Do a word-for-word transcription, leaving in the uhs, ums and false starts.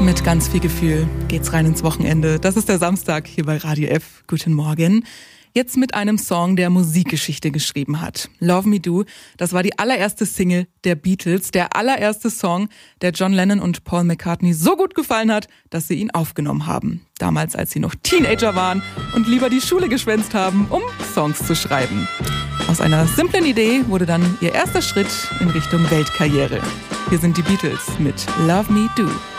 Mit ganz viel Gefühl geht's rein ins Wochenende. Das ist der Samstag hier bei Radio F. Guten Morgen. Jetzt mit einem Song, der Musikgeschichte geschrieben hat. Love Me Do, das war die allererste Single der Beatles, der allererste Song, der John Lennon und Paul McCartney so gut gefallen hat, dass sie ihn aufgenommen haben. Damals, als sie noch Teenager waren und lieber die Schule geschwänzt haben, um Songs zu schreiben. Aus einer simplen Idee wurde dann ihr erster Schritt in Richtung Weltkarriere. Hier sind die Beatles mit Love Me Do.